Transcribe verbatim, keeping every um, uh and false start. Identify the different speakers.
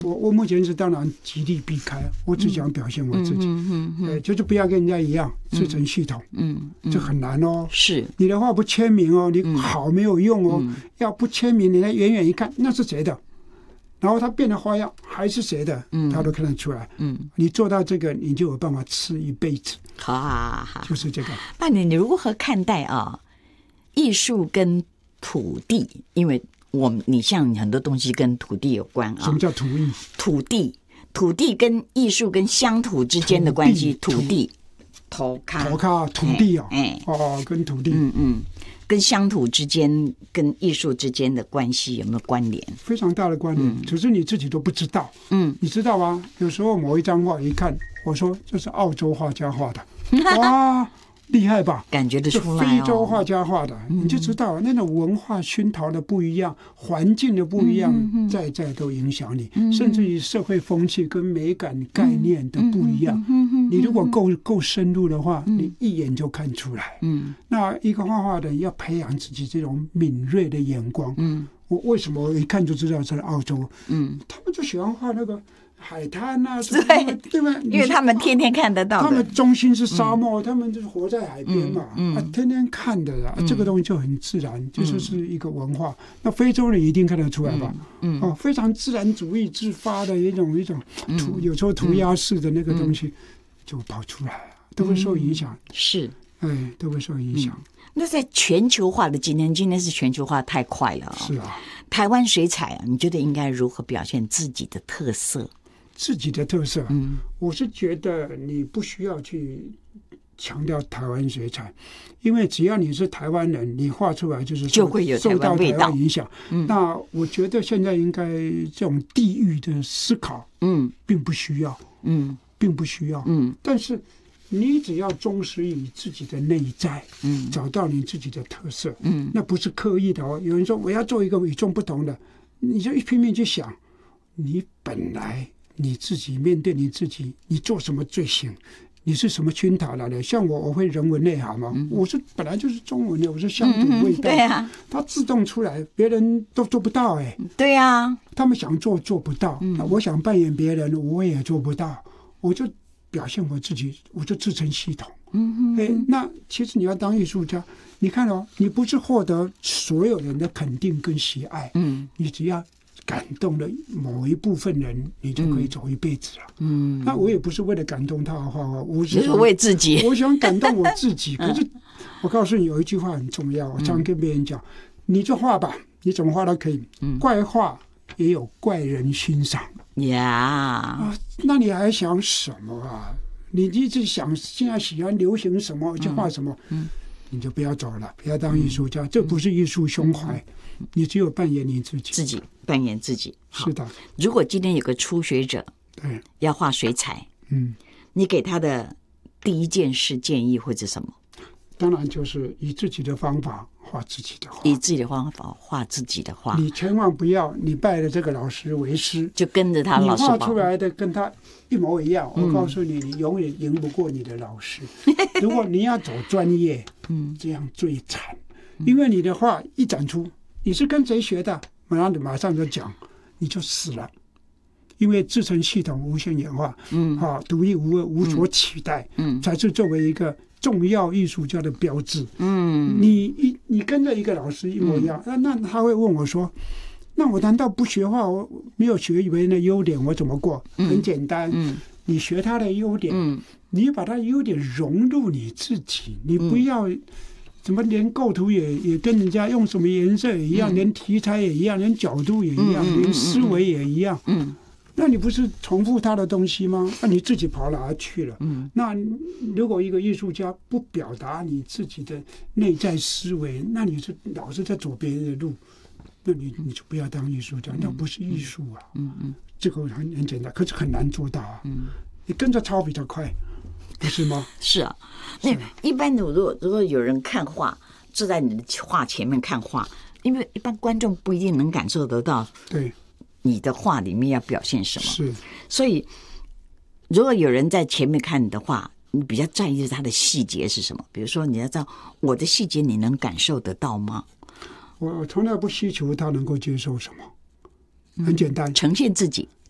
Speaker 1: 我我目前是当然极力避开，我只想表现我自己，嗯嗯嗯嗯、就是不要跟人家一样自成系统，嗯，嗯嗯这很难哦。
Speaker 2: 是
Speaker 1: 你的话不签名哦，你好没有用哦，嗯、要不签名，人家远远一看那是谁的，然后他变的花样还是谁的，嗯、他都看得出来。嗯，你做到这个，你就有办法吃一辈子。
Speaker 2: 好好好，
Speaker 1: 就是这个。
Speaker 2: 那你你如何看待啊？艺术跟土地，因为我你像很多东西跟土地有关啊。
Speaker 1: 什么叫土地？
Speaker 2: 土地，土地跟艺术跟乡土之间的关系，土地，头卡
Speaker 1: 头卡土地啊，哎，哦，跟土地，
Speaker 2: 嗯嗯，跟乡土之间、跟艺术之间的关系有没有关联？
Speaker 1: 非常大的关联，嗯、只是你自己都不知道。嗯，你知道吗？有时候某一张画一看，我说这是澳洲画家画的，哇！厉害吧？
Speaker 2: 感觉得出来、哦，
Speaker 1: 非洲画家画的，嗯、你就知道那种文化熏陶的不一样，环境的不一样，嗯、在在都影响你，嗯、甚至于社会风气跟美感概念的不一样。嗯、你如果够够深入的话，嗯、你一眼就看出来。嗯、那一个画画的人要培养自己这种敏锐的眼光。嗯、我为什么我一看就知道在澳洲？嗯、他们就喜欢画那个。海滩啊，
Speaker 2: 对，
Speaker 1: 对吧？
Speaker 2: 因为他们天天看得到的，
Speaker 1: 他们中心是沙漠，嗯、他们就是活在海边嘛，嗯嗯、啊，天天看的啊，嗯、这个东西就很自然，嗯、就是是一个文化。那非洲人一定看得出来吧？嗯，嗯哦，非常自然主义自发的一种一种涂，有时候涂鸦式的那个东西就跑出来了，都会受影响。
Speaker 2: 嗯、是，
Speaker 1: 哎，都会受影响。嗯、
Speaker 2: 那在全球化的今天，今天是全球化太快了、哦。
Speaker 1: 是啊，
Speaker 2: 台湾水彩啊，你觉得应该如何表现自己的特色？
Speaker 1: 自己的特色，嗯，我是觉得你不需要去强调台湾水彩，因为只要你是台湾人，你画出来就是
Speaker 2: 就会有
Speaker 1: 受到台湾影响。嗯、那我觉得现在应该这种地域的思考，嗯，并不需要，嗯，并不需要，嗯，但是你只要忠实于自己的内在，嗯，找到你自己的特色，嗯，那不是刻意的哦。有人说我要做一个与众不同的，你就一拼命去想，你本来。你自己面对你自己，你做什么最行？你是什么熏陶来的？像我，我会人文内行嘛，嗯、我是本来就是中文的，我是乡土味道，嗯、
Speaker 2: 对啊，
Speaker 1: 它自动出来，别人都做不到哎、欸。
Speaker 2: 对啊，
Speaker 1: 他们想做做不到，嗯、我想扮演别人，我也做不到，我就表现我自己，我就自成系统。嗯哎，那其实你要当艺术家，你看哦，你不是获得所有人的肯定跟喜爱，嗯，你只要。感动了某一部分人，你就可以走一辈子了。嗯，那我也不是为了感动他画画，我
Speaker 2: 是为自己，
Speaker 1: 我想感动我自己。可是我告诉你，有一句话很重要，我常跟别人讲：你就画吧，你怎么画都可以。嗯、怪画也有怪人欣赏。
Speaker 2: 呀、
Speaker 1: 啊，那你还想什么啊？你一直想现在喜欢流行什么就画什么。嗯。嗯你就不要走了，不要当艺术家，嗯、这不是艺术胸怀，嗯、你只有扮演你自己，
Speaker 2: 自己扮演自己。
Speaker 1: 是的。
Speaker 2: 如果今天有个初学者，
Speaker 1: 对，
Speaker 2: 要画水彩，
Speaker 1: 嗯，
Speaker 2: 你给他的第一件事建议会是什么？
Speaker 1: 当然就是以自己的方法画自己的画，
Speaker 2: 以自己的方法画自己的画。
Speaker 1: 你千万不要你拜了这个老师为师，
Speaker 2: 就跟着他老师
Speaker 1: 你画出来的跟他一模一样。嗯、我告诉你，你永远赢不过你的老师。如果你要走专业，嗯，这样最惨，因为你的画一展出，你是跟谁学的，马上马上就讲，你就死了。因为自成系统无限演化，嗯，啊，独一无二，无所取代，嗯，才是作为一个重要艺术家的标志。嗯，你一你跟着一个老师一模一样，嗯、那那他会问我说：“那我难道不学画？我没有学别人的优点，我怎么过？”嗯、很简单，嗯、你学他的优点，嗯、你把他优点融入你自己，你不要。怎么连构图也也跟人家用什么颜色也一样，嗯、连题材也一样，连角度也一样，嗯、连思维也一样。嗯，那你不是重复他的东西吗？那你自己跑哪去了？嗯，那如果一个艺术家不表达你自己的内在思维，那你是老是在走别人的路，那你你就不要当艺术家，那不是艺术啊。嗯嗯，这个很很简单，可是很难做到啊。嗯，你跟着抄比较快。不是吗？
Speaker 2: 是啊，那一般的，如果如果有人看画，坐在你的画前面看画，因为一般观众不一定能感受得到，
Speaker 1: 对，
Speaker 2: 你的画里面要表现什么。
Speaker 1: 是，
Speaker 2: 所以如果有人在前面看你的画，你比较在意它的细节是什么？比如说，你要知道我的细节，你能感受得到吗？
Speaker 1: 我我从来不需求他能够接受什么，很简单，
Speaker 2: 呈现自己。